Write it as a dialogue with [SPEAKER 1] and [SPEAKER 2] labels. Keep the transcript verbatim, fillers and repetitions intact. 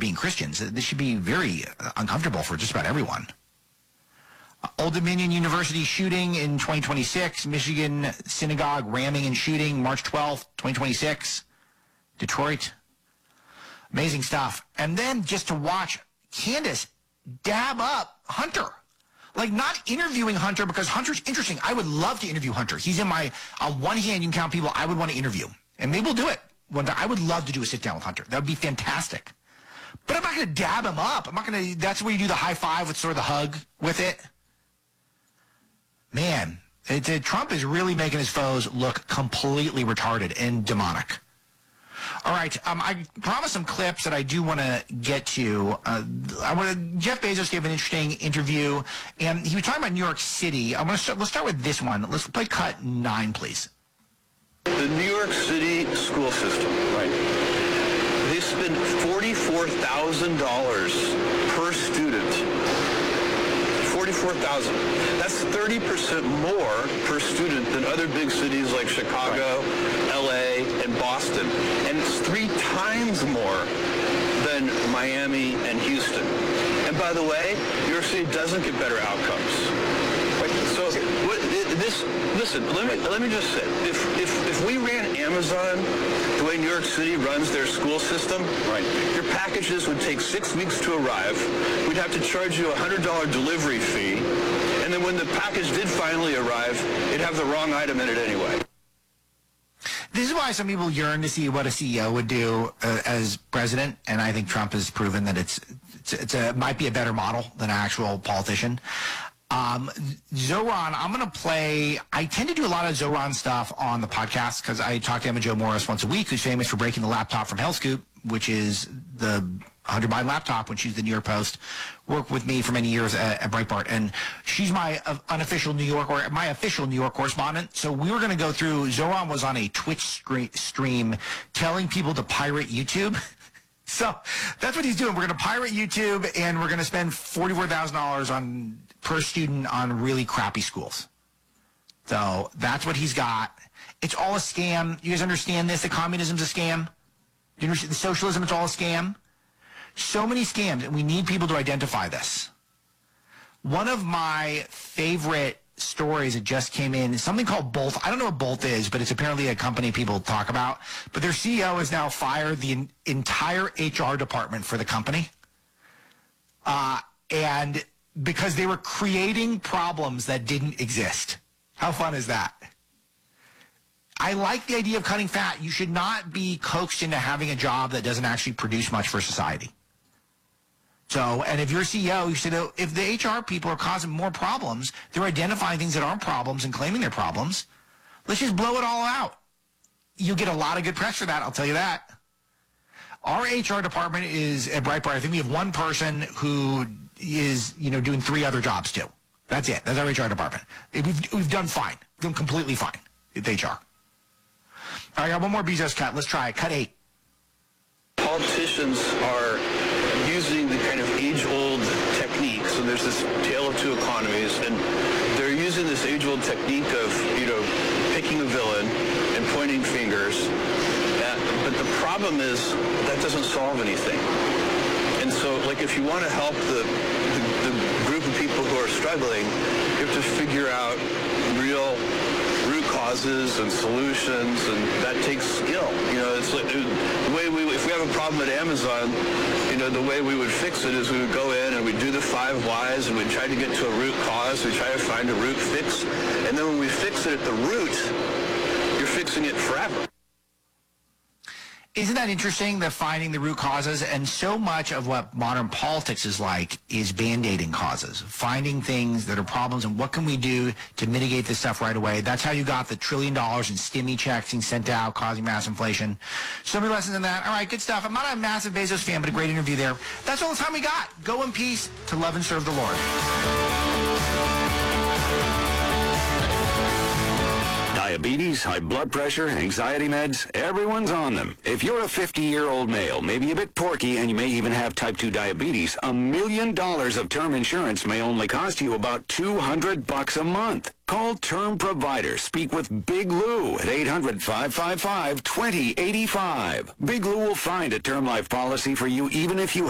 [SPEAKER 1] being Christians. This should be very uncomfortable for just about everyone. Old Dominion University shooting in twenty twenty-six. Michigan synagogue ramming and shooting March twelfth, twenty twenty-six. Detroit. Amazing stuff. And then just to watch Candace dab up Hunter. Like, not interviewing Hunter because Hunter's interesting. I would love to interview Hunter. He's in my, on one hand, you can count people I would want to interview. And maybe we'll do it one day. I would love to do a sit down with Hunter. That would be fantastic. But I'm not going to dab him up. I'm not going to, that's where you do the high five with sort of the hug with it. Man, it, it, Trump is really making his foes look completely retarded and demonic. All right, um, I promised some clips that I do want to get to. Uh, I want to. Jeff Bezos gave an interesting interview, and he was talking about New York City. I'm going to start. Let's start with this one. Let's play cut nine, please.
[SPEAKER 2] The New York City school system, right? They spend forty-four thousand dollars per student. forty-four thousand dollars. That's thirty percent more per student than other big cities like Chicago, L A, and Boston. And it's three times more than Miami and Houston. And by the way, New York City doesn't get better outcomes. So what, this, listen, let me let me just say, if if if we ran Amazon the way New York City runs their school system, right, your packages would take six weeks to arrive. We'd have to charge you a hundred dollar delivery fee, and then when the package did finally arrive, it'd have the wrong item in it anyway.
[SPEAKER 1] This is why some people yearn to see what a C E O would do uh, as president, and I think Trump has proven that it's it's, it's a might be a better model than an actual politician. Um, Zoran, I'm going to play, I tend to do a lot of Zoran stuff on the podcast because I talk to Emma Jo Morris once a week, who's famous for breaking the laptop from Hell Scoop, which is the one hundred byte laptop when she's the New York Post, worked with me for many years at, at Breitbart. And she's my uh, unofficial New York, or my official New York correspondent. So we were going to go through, Zoran was on a Twitch scre- stream telling people to pirate YouTube. So that's what he's doing. We're going to pirate YouTube, and we're going to spend forty-four thousand dollars on per student on really crappy schools. So that's what he's got. It's all a scam. You guys understand this? The communism's a scam. You understand the socialism? It's all a scam. So many scams, and we need people to identify this. One of my favorite stories that just came in is something called Bolt. I don't know what Bolt is, but it's apparently a company people talk about. But their C E O has now fired the entire H R department for the company. Uh, and because they were creating problems that didn't exist. How fun is that? I like the idea of cutting fat. You should not be coaxed into having a job that doesn't actually produce much for society. So, and if you're a C E O, you should know, if the H R people are causing more problems, they're identifying things that aren't problems and claiming they're problems, let's just blow it all out. You'll get a lot of good press for that, I'll tell you that. Our H R department is at Breitbart. I think we have one person who is, you know, doing three other jobs too. That's it. That's our H R department. We've, we've done fine. We've done completely fine with H R. All right, I got one more Bezos cut. Let's try it. Cut eight.
[SPEAKER 2] Politicians are using the kind of age-old technique. So there's this tale of two economies, and they're using this age-old technique of, you know, picking a villain and pointing fingers. Uh, but the problem is that doesn't solve anything. And so, like, if you want to help the, the, the group of people who are struggling, you have to figure out real root causes and solutions, and that takes skill. You know, it's like the way we, if we have a problem at Amazon, you know, the way we would fix it is we would go in and we'd do the five whys, and we'd try to get to a root cause. We try to find a root fix, and then when we fix it at the root, you're fixing it forever.
[SPEAKER 1] Isn't that interesting, that finding the root causes? And so much of what modern politics is like is band-aiding causes, finding things that are problems, and what can we do to mitigate this stuff right away? That's how you got the trillion dollars in stimmy checks being sent out, causing mass inflation. So many lessons in that. All right, good stuff. I'm not a massive Bezos fan, but a great interview there. That's all the time we got. Go in peace to love and serve the Lord.
[SPEAKER 3] Diabetes, high blood pressure, anxiety meds, everyone's on them. If you're a fifty-year-old male, maybe a bit porky, and you may even have type two diabetes, a million dollars of term insurance may only cost you about two hundred bucks a month. Call Term Provider. Speak with Big Lou at eight hundred, five five five, two zero eight five. Big Lou will find a term life policy for you even if you